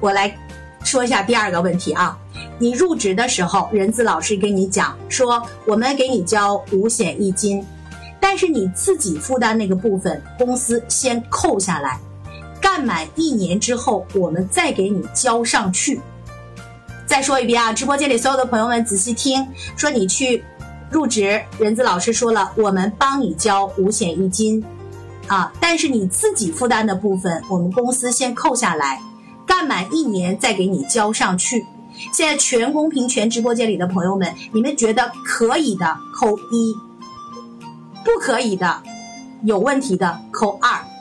我来说一下第二个问题啊。你入职的时候，人资老师跟你讲说，我们给你交五险一金，但是你自己负担那个部分，公司先扣下来，干满1年之后，我们再给你交上去。再说一遍啊，直播间里所有的朋友们仔细听，说你去入职，人资老师说了，我们帮你交五险一金啊，但是你自己负担的部分，我们公司先扣下来，干满1年再给你交上去。现在全公屏全直播间里的朋友们，你们觉得可以的扣1，不可以的有问题的扣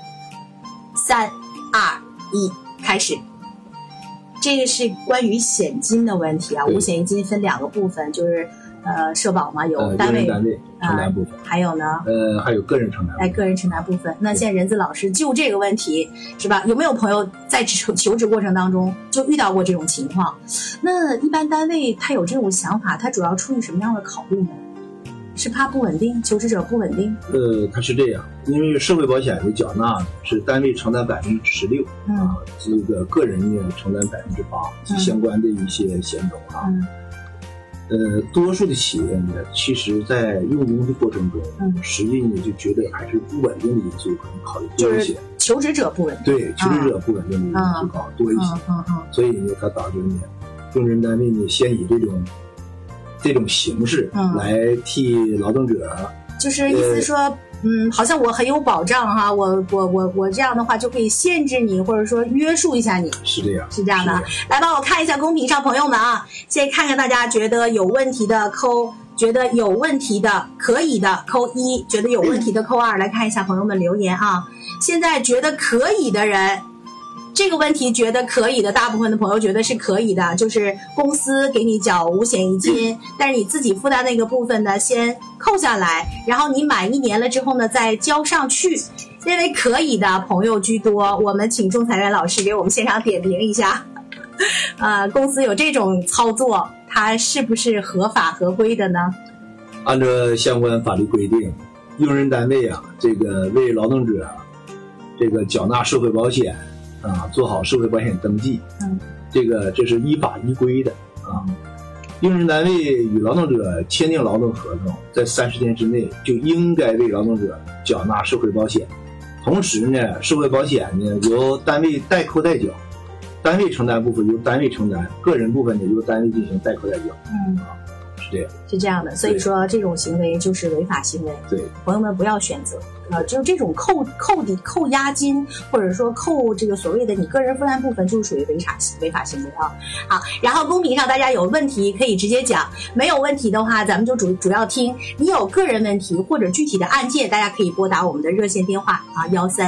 2。3、2、1，开始。这个是关于险金的问题啊，五险一金分2个部分，就是社保嘛，有单位承担部分， 还有呢， 还有个人承担， 个人承担部分。那现在人资老师就这个问题是吧？有没有朋友在求职过程当中就遇到过这种情况？那一般单位他有这种想法，他主要出于什么样的考虑呢？是怕不稳定，求职者不稳定？ 它是这样，因为社会保险的缴纳是单位承担16%，这个个人呢承担8%及相关的一些险种啊。多数的企业呢，其实在用工的过程中，实际呢就觉得还是不稳定的因素可能考虑多一些。 求职者不稳定， 对，求职者不稳定的因素考虑多一些。所以呢，它导致呢，用人单位呢先以这种形式来替劳动者， 就是意思说，好像我很有保障哈，我这样的话就可以限制你，或者说约束一下你， 是这样的。来帮我看一下公屏上朋友们啊，现在看看大家觉得有问题的扣，觉得有问题的可以的扣1，觉得有问题的扣2。来看一下朋友们留言啊，现在觉得可以的人。这个问题觉得可以的，大部分的朋友觉得是可以的，就是公司给你缴五险一金，但是你自己负担那个部分呢，先扣下来，然后你满1年了之后呢，再交上去。认为可以的朋友居多，我们请仲裁员老师给我们现场点评一下。公司有这种操作，它是不是合法合规的呢？ 按照相关法律规定，用人单位啊，这个为劳动者这个缴纳社会保险。做好社会保险登记，这是依法依规的啊。用人单位与劳动者签订劳动合同，在30天之内就应该为劳动者缴纳社会保险。同时呢，社会保险呢由单位代扣代缴，单位承担部分由单位承担，个人部分呢由单位进行代扣代缴。是这样的。所以说这种行为就是违法行为。对，朋友们不要选择。就这种扣押金，或者说扣这个所谓的你个人负担部分，就是属于违法行为啊。好，然后公屏上大家有问题可以直接讲，没有问题的话，咱们就主要听。你有个人问题或者具体的案件，大家可以拨打我们的热线电话啊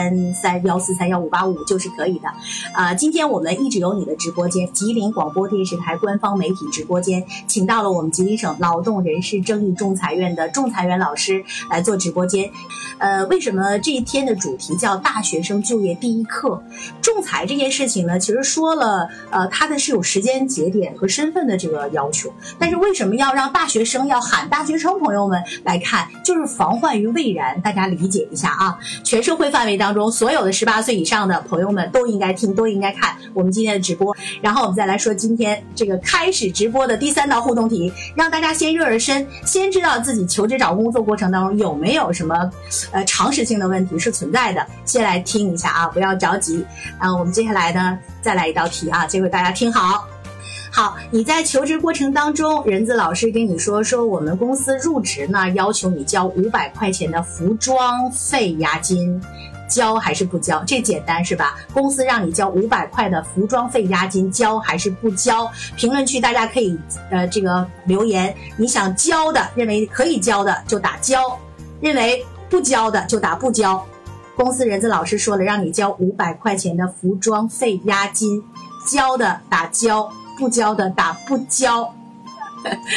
133143155就是可以的。今天我们一直有你的直播间，吉林广播电视台官方媒体直播间，请到了我们吉林省劳动人事正义仲裁院的仲裁员老师来做直播间。为什么这一天的主题叫大学生就业第一课？仲裁这件事情呢，其实说了，它的是有时间节点和身份的这个要求。但是为什么要让大学生，要喊大学生朋友们来看？就是防患于未然，大家理解一下啊。全社会范围当中，所有的18岁以上的朋友们都应该听，都应该看我们今天的直播。然后我们再来说今天这个开始直播的第3道互动题，让大家先热热身，先知道自己求职找工作过程当中有没有什么常识性的问题是存在的，先来听一下啊，不要着急。我们接下来呢再来一道题啊，这回大家听好。好，你在求职过程当中，人资老师跟你说我们公司入职呢要求你交500块钱的服装费押金，交还是不交？这简单是吧？公司让你交500块的服装费押金，交还是不交？评论区大家可以这个留言，你想交的，认为可以交的就打交，认为不交的就打不交。公司人资老师说了，让你交500块钱的服装费押金，交的打交，不交的打不交。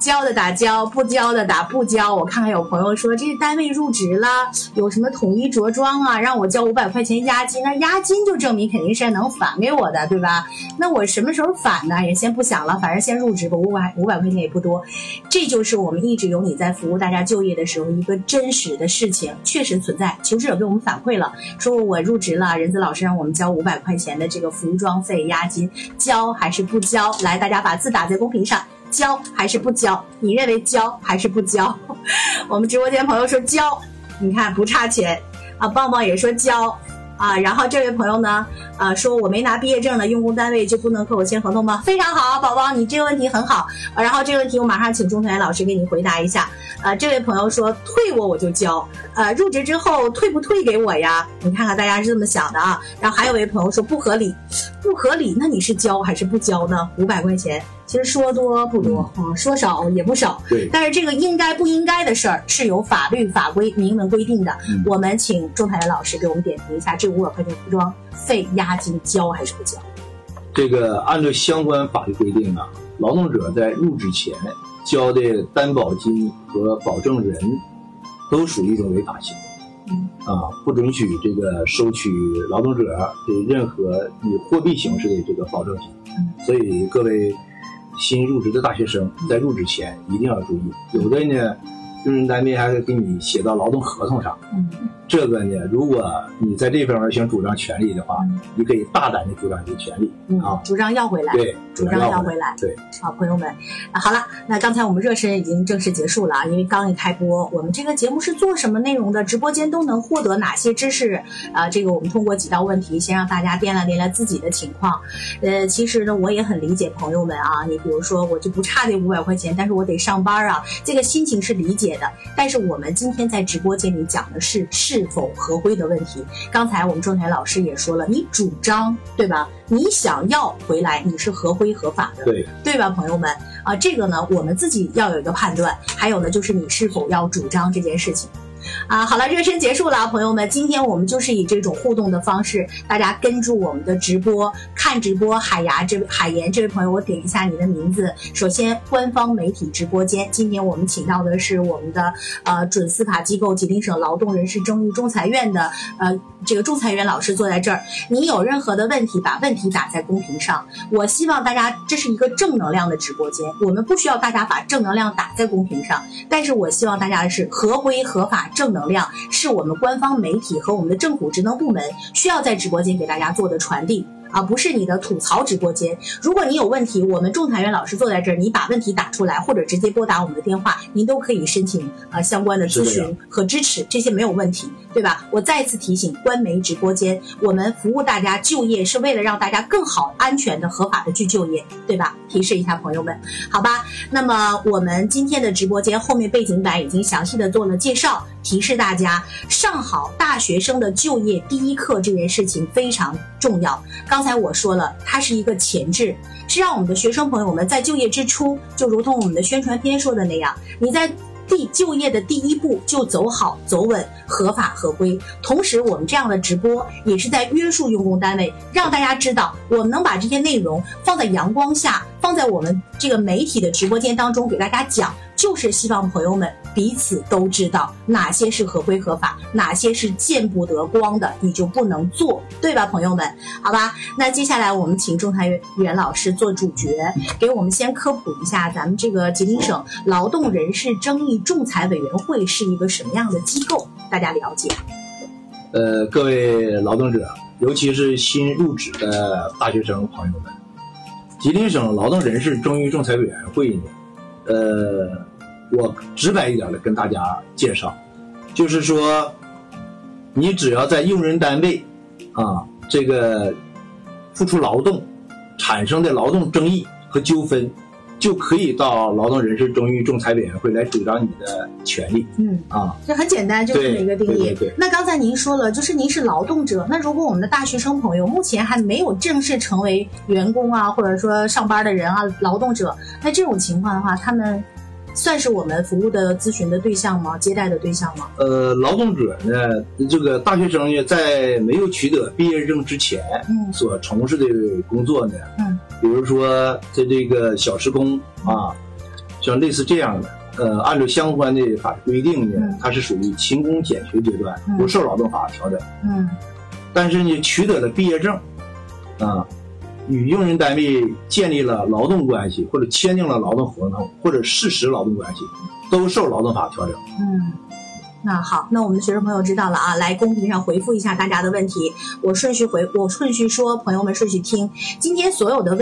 交的打交，不交的打不交。我看看有朋友说这单位入职了，有什么统一着装啊，让我交500块钱押金，那押金就证明肯定是能返给我的，对吧？那我什么时候返呢？也先不想了，反正先入职吧，500块钱也不多。这就是我们一直有你在服务大家就业的时候一个真实的事情，确实存在。求职者给我们反馈了，说我入职了，人资老师让我们交500块钱的这个服装费押金，交还是不交？来，大家把字打在公屏上。交还是不交？你认为交还是不交？我们直播间朋友说交，你看不差钱啊。棒棒也说交啊。然后这位朋友呢，说我没拿毕业证的用工单位就不能和我签合同吗？非常好，宝宝，你这个问题很好。然后这个问题我马上请钟团员老师给你回答一下。这位朋友说退我就交，入职之后退不退给我呀？你看看大家是这么想的啊。然后还有位朋友说不合理，不合理，那你是交还是不交呢？500块钱。其实说多不多说少也不少， 对。 但是这个应该不应该的事儿是有法律法规明文规定的。我们请钟台元老师给我们点评一下，这500块钱服装费押金交还是不交？ 这个按照相关法律规定啊，劳动者在入职前交的担保金和保证人都属于一种违法行为。不准许这个收取劳动者的任何以货币形式的这个保证金。所以各位新入职的大学生在入职前一定要注意，有的呢用人单位还会给你写到劳动合同上。这个呢，如果你在这方面想主张权利的话，你可以大胆的主张你的权利主张要回来。 对， 主张要回来。 对， 好，朋友们，好了，那刚才我们热身已经正式结束了啊，因为刚一开播，我们这个节目是做什么内容的？直播间都能获得哪些知识？这个我们通过几道问题，先让大家掂量自己的情况。其实呢，我也很理解朋友们啊，你比如说我就不差这500块钱，但是我得上班啊，这个心情是理解的。但是我们今天在直播间里讲的是否合规的问题。刚才我们钟台老师也说了，你主张对吧？你想要回来，你是合规合法的，对吧，朋友们啊？这个呢，我们自己要有一个判断。还有呢，就是你是否要主张这件事情。好了，热身结束了，朋友们，今天我们就是以这种互动的方式，大家跟住我们的直播，看直播。海岩这位朋友，我点一下你的名字。首先，官方媒体直播间，今天我们请到的是我们的准司法机构吉林省劳动人事争议仲裁院的这个仲裁员老师坐在这儿。你有任何的问题，把问题打在公屏上。我希望大家，这是一个正能量的直播间，我们不需要大家把正能量打在公屏上，但是我希望大家的是合规合法。正能量是我们官方媒体和我们的政府职能部门需要在直播间给大家做的传递不是你的吐槽直播间。如果你有问题，我们仲裁员老师坐在这儿，你把问题打出来，或者直接拨打我们的电话，您都可以申请相关的咨询和支持，这些没有问题，对吧？我再次提醒，官媒直播间，我们服务大家就业是为了让大家更好、安全的、合法的去就业，对吧？提示一下朋友们，好吧？那么我们今天的直播间后面背景板已经详细的做了介绍，提示大家上好大学生的就业第一课这件事情非常重要。刚才我说了，它是一个前置，是让我们的学生朋友们在就业之初，就如同我们的宣传片说的那样，你在就业的第一步就走好走稳，合法合规。同时我们这样的直播也是在约束用工单位，让大家知道我们能把这些内容放在阳光下，放在我们这个媒体的直播间当中给大家讲，就是希望朋友们彼此都知道哪些是合规合法，哪些是见不得光的你就不能做，对吧朋友们？好吧，那接下来我们请仲裁员老师做主角，给我们先科普一下咱们这个吉林省劳动人事争议仲裁委员会是一个什么样的机构，大家了解。 各位劳动者，尤其是新入职的大学生朋友们，吉林省劳动人事争议仲裁委员会呢，我直白一点的跟大家介绍，就是说你只要在用人单位这个付出劳动产生的劳动争议和纠纷，就可以到劳动人事争议仲裁委员会来主张你的权利。 这很简单，就这么一个定义。 对。 那刚才您说了，就是您是劳动者，那如果我们的大学生朋友目前还没有正式成为员工或者说上班的人劳动者，那这种情况的话，他们算是我们服务的咨询的对象吗？接待的对象吗？ 劳动者呢，这个大学生呢，在没有取得毕业证之前，所从事的工作呢，比如说在这个小时工像类似这样的，按照相关的法律规定呢，它是属于勤工俭学阶段，不受劳动法调整。但是呢，取得了毕业证，与用人单位建立了劳动关系，或者签订了劳动合同，或者事实劳动关系，都受劳动法调整。 那好，那我们的学生朋友知道了啊，来公屏上回复一下大家的问题，我顺序说，朋友们顺序听。今天所有的问